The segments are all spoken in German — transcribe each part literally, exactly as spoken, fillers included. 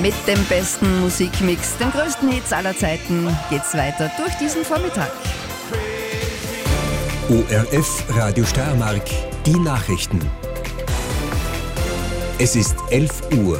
Mit dem besten Musikmix, den größten Hits aller Zeiten, geht's weiter durch diesen Vormittag. O R F Radio Steiermark, die Nachrichten. Es ist elf Uhr.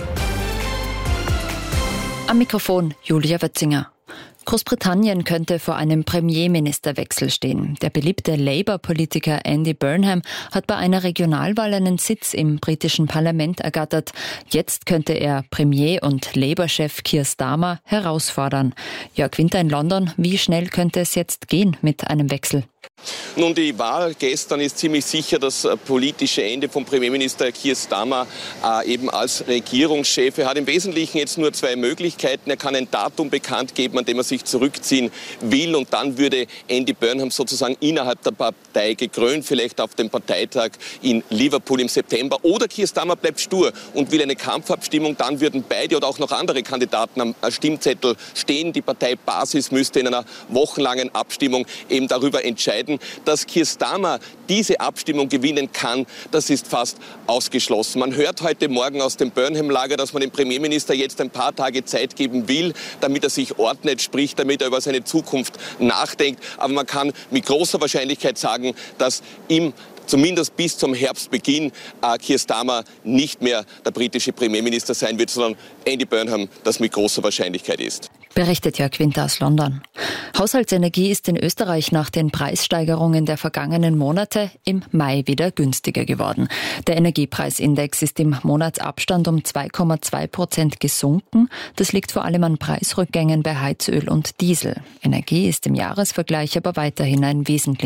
Am Mikrofon Julia Wötzinger. Großbritannien könnte vor einem Premierministerwechsel stehen. Der beliebte Labour-Politiker Andy Burnham hat bei einer Regionalwahl einen Sitz im britischen Parlament ergattert. Jetzt könnte er Premier- und Labour-Chef Keir Starmer herausfordern. Jörg Winter in London, wie schnell könnte es jetzt gehen mit einem Wechsel? Nun, die Wahl gestern ist ziemlich sicher das politische Ende von Premierminister Keir Starmer äh, eben als Regierungschef. Er hat im Wesentlichen jetzt nur zwei Möglichkeiten. Er kann ein Datum bekannt geben, an dem er sich zurückziehen will, und dann würde Andy Burnham sozusagen innerhalb der Partei gekrönt, vielleicht auf dem Parteitag in Liverpool im September. Oder Keir Starmer bleibt stur und will eine Kampfabstimmung. Dann würden beide oder auch noch andere Kandidaten am Stimmzettel stehen. Die Parteibasis müsste in einer wochenlangen Abstimmung eben darüber entscheiden. Dass Keir Starmer diese Abstimmung gewinnen kann, das ist fast ausgeschlossen. Man hört heute Morgen aus dem Burnham-Lager, dass man dem Premierminister jetzt ein paar Tage Zeit geben will, damit er sich ordnet, sprich, damit er über seine Zukunft nachdenkt. Aber man kann mit großer Wahrscheinlichkeit sagen, dass im zumindest bis zum Herbstbeginn äh, Keir Starmer nicht mehr der britische Premierminister sein wird, sondern Andy Burnham das mit großer Wahrscheinlichkeit ist. Berichtet Jörg Winter aus London. Haushaltsenergie ist in Österreich nach den Preissteigerungen der vergangenen Monate im Mai wieder günstiger geworden. Der Energiepreisindex ist im Monatsabstand um zwei Komma zwei Prozent gesunken. Das liegt vor allem an Preisrückgängen bei Heizöl und Diesel. Energie ist im Jahresvergleich aber weiterhin ein wesentliches